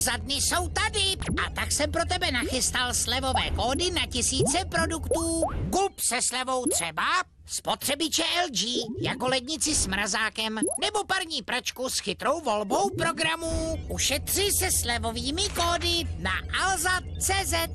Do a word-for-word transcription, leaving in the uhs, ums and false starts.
Za dny jsou tady a tak jsem pro tebe nachystal slevové kódy na tisíce produktů. Gulp se slevou třeba, spotřebiče L G, jako lednici s mrazákem, nebo parní pračku s chytrou volbou programů. Ušetři se slevovými kódy na alza tečka cé zet.